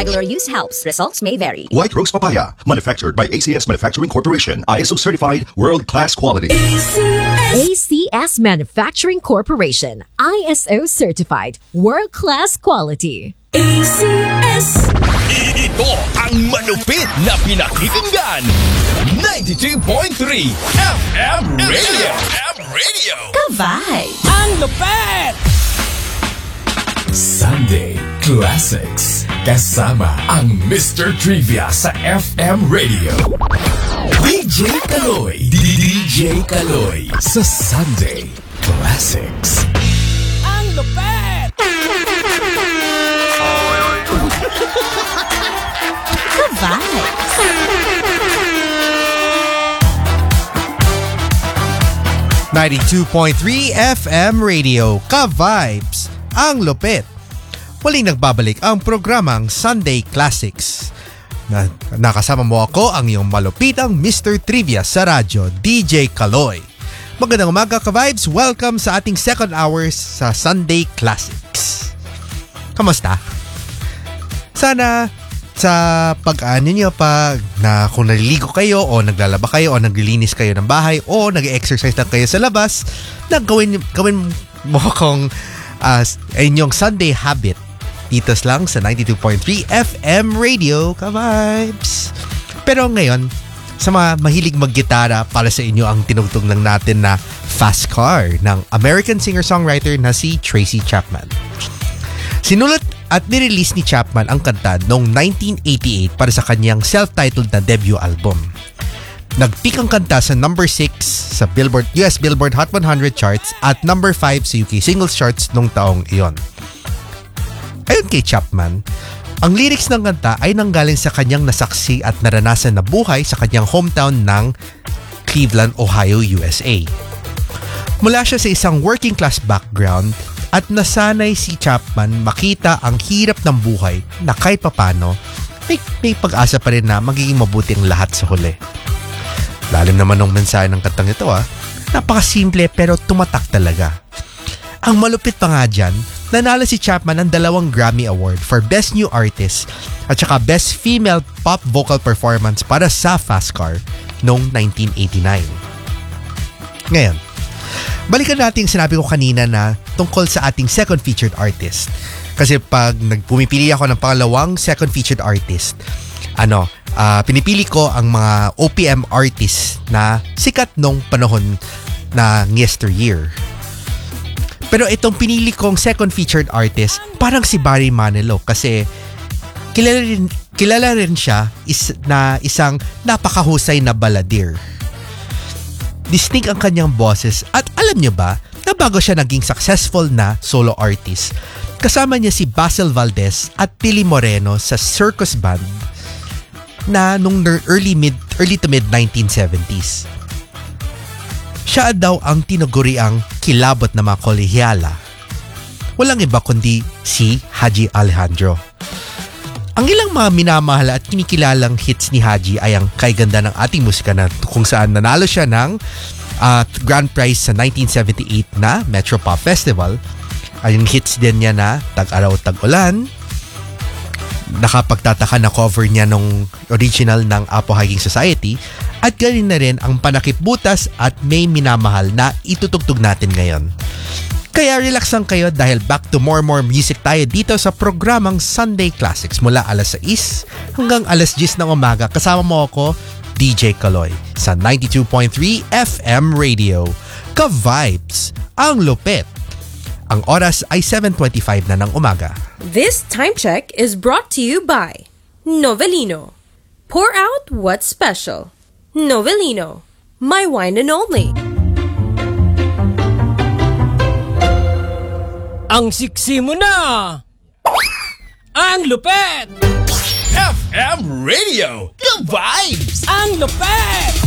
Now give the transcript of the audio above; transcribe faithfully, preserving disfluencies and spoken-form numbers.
Regular use helps. Results may vary. White Rose Papaya, manufactured by A C S Manufacturing Corporation, I S O certified, world-class quality. A C S Manufacturing Corporation, I S O certified, world-class quality. A C S. Ito ang malupit na pinakikinggan. ninety-two point three F M Radio. F M Radio. Ka-vibe. Ang lupit! Sunday Classics. Kasama ang Mister Trivia sa F M Radio. D J Kaloy. D J Kaloy sa Sunday Classics. Ang lupit! Ka-vibe. ninety-two point three F M Radio, Ka-Vibes, ang lupit. Muling nagbabalik ang programang Sunday Classics. Na, nakasama mo ako, ang iyong malupitang Mister Trivia sa radyo, D J Kaloy. Magandang umaga, Ka-Vibes. Welcome sa ating second hours sa Sunday Classics. Kamusta? Sana sa pag-ano nyo pag na kung naliligo kayo o naglalaba kayo o naglilinis kayo ng bahay o nag-exercise lang kayo sa labas, na gawin, gawin mo kung uh, inyong Sunday habit dito lang sa ninety-two point three F M Radio, Ka-Vibes. Pero ngayon, sa mga mahilig mag-gitara, para sa inyo ang tinugtog lang natin na Fast Car ng American singer-songwriter na si Tracy Chapman. Sinulat at nirelease ni Chapman ang kanta noong nineteen eighty-eight para sa kanyang self-titled na debut album. Nag-peak ang kanta sa number six sa Billboard, U S Billboard Hot one hundred charts at number five sa U K singles charts nung taong iyon. Ayon kay Chapman, ang lyrics ng kanta ay nanggaling sa kanyang nasaksi at naranasan na buhay sa kanyang hometown ng Cleveland, Ohio, U S A. Mula siya sa isang working class background at nasanay si Chapman makita ang hirap ng buhay na kahit papano may, may pag-asa pa rin na magiging mabuti ang lahat sa huli. Lalim naman ng mensahe ng kantang ito ah. Napakasimple pero tumatak talaga. Ang malupit pa nga dyan, nanalo si Chapman ng dalawang Grammy Award for Best New Artist at saka Best Female Pop Vocal Performance para sa Fast Car noong nineteen eighty-nine. Ngayon, balikan natin yung sinabi ko kanina na tungkol sa ating second featured artist. Kasi pag nagpumipili ako ng pangalawang second featured artist, ano, uh, pinipili ko ang mga O P M artists na sikat nung panahon na yesteryear. Pero itong pinili kong second featured artist, parang si Barry Manilow kasi kilala rin, kilala rin siya is, na isang napakahusay na baladir. Distinct ang kanyang boses at alam niyo ba na bago siya naging successful na solo artist, kasama niya si Basil Valdez at Tilly Moreno sa circus band na nung early mid early to mid nineteen seventies. Siya daw ang tinuguriang kilabot na mga kolehiyala. Walang iba kundi si Haji Alejandro. Ang ilang mga minamahal at kinikilalang hits ni Haji ay ang Kay Ganda ng Ating Musika na kung saan nanalo siya ng uh, grand prize sa nineteen seventy-eight na Metro Pop Festival. Ay yung hits din niya na Tag-Araw Tag-Ulan. Nakapagtataka na cover niya nung original ng Apo Hiking Society. At galing na rin ang Panakip Butas at May Minamahal na itutugtog natin ngayon. Kaya relax lang kayo dahil back to more more music tayo dito sa programang Sunday Classics mula alas sais hanggang alas diyes ng umaga. Kasama mo ako, D J Kaloy, sa ninety-two point three F M Radio. Ka-Vibes, ang lupit. Ang oras ay seven twenty-five na ng umaga. This time check is brought to you by Novelino. Pour out what's special. Novelino, my wine and only. Ang siksi mo na! Ang lupet! F M Radio! Ka-Vibes! Ang lupet!